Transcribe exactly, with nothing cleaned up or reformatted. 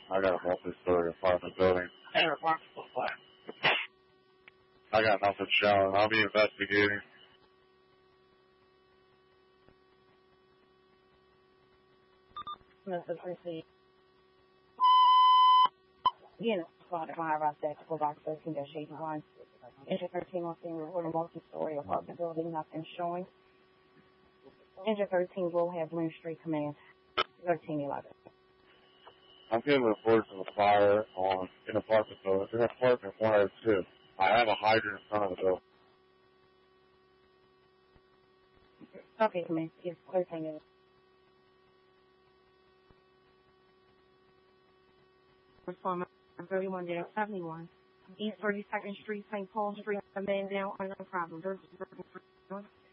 I got a multi-story apartment building. And a boxable flat. I got nothing showing. I'll be investigating. Message received. Again, spotted fire by tactical box thirteen dash eighty-one. Engine thirteen on scene reporting multi-story apartment building, nothing showing. Engine thirteen will have Green Street Command thirteen eleven. I'm getting reports of a fire on an apartment building. It's an apartment one oh two. I have a hydrant in front of the building. Okay, Command. Yes, thirteen eleven. Respond thirty-one dash seventy-one. East thirty-second Street, Saint Paul Street, a man down on the problem.